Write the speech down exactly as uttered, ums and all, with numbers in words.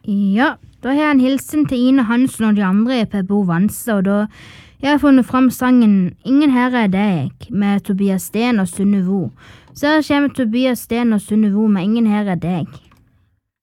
Ja, da har jeg en hilsen til Ine Hansen og de andre i P B O Vanse, og da jeg har funnet fram sangen Ingen her er deg med Tobias Sten og Sunne Vo. Så her kommer Tobias Sten og Sunne Vo med Ingen her er deg.